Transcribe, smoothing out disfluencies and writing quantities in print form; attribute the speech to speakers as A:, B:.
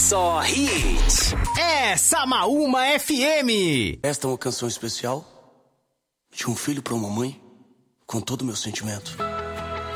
A: Só hit. É Samaúma FM.
B: Esta é uma canção especial de um filho para uma mãe, com todo o meu sentimento.